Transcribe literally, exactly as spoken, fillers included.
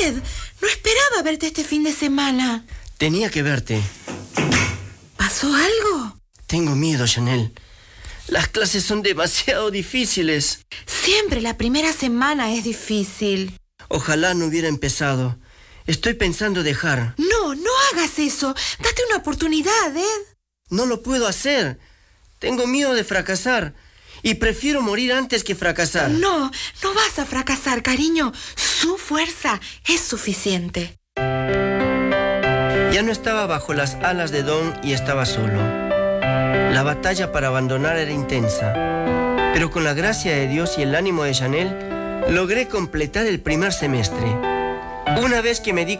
Ed, no esperaba verte este fin de semana. Tenía que verte. ¿Pasó algo? Tengo miedo, Chanel. Las clases son demasiado difíciles. Siempre la primera semana es difícil. Ojalá no hubiera empezado. Estoy pensando dejar. No, no hagas eso. Date una oportunidad, Ed. No lo puedo hacer. Tengo miedo de fracasar. Y prefiero morir antes que fracasar. No, no vas a fracasar, cariño. Su fuerza es suficiente. Ya no estaba bajo las alas de Don y estaba solo. La batalla para abandonar era intensa. Pero con la gracia de Dios y el ánimo de Chanel, logré completar el primer semestre. Una vez que me di